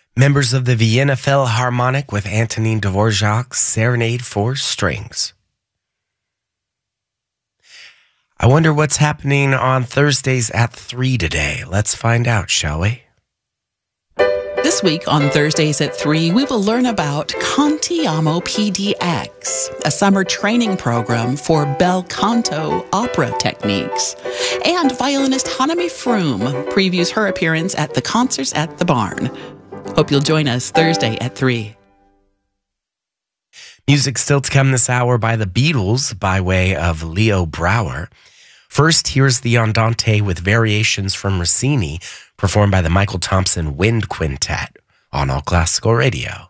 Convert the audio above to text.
Members of the Vienna Philharmonic with Antonin Dvorak's Serenade for Strings. I wonder what's happening on Thursdays at 3 today. Let's find out, shall we? This week on Thursdays at 3, we will learn about Cantiamo PDX, a summer training program for bel canto opera techniques. And violinist Hanami Froome previews her appearance at the Concerts at the Barn. Hope you'll join us Thursday at 3. Music still to come this hour by the Beatles by way of Leo Brouwer. First, here's the Andante with variations from Rossini, performed by the Michael Thompson Wind Quintet on All Classical Radio.